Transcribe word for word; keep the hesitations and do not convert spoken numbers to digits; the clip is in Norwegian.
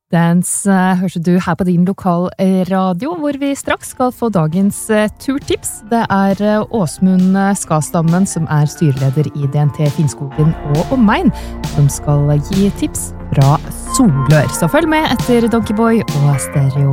Dance uh, hørte du her på din lokal radio, hvor vi straks skal få dagens uh, turtips. Det er uh, Åsmund Skastammen, som er styreleder i D N T Finnskogen og Omegn, som skal gi tips fra Solør. Så følg med etter Donkeyboy og Stereo.